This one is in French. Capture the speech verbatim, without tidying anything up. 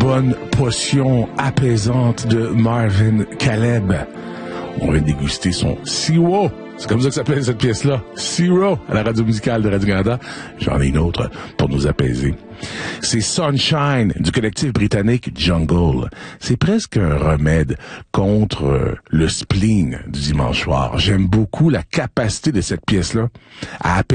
bonne potion apaisante de Marvin Caleb. On va déguster son sirop. C'est comme ça que s'appelle cette pièce-là. Zero à la radio musicale de Radio-Canada. J'en ai une autre pour nous apaiser. C'est Sunshine du collectif britannique Jungle. C'est presque un remède contre le spleen du dimanche soir. J'aime beaucoup la capacité de cette pièce-là à apaiser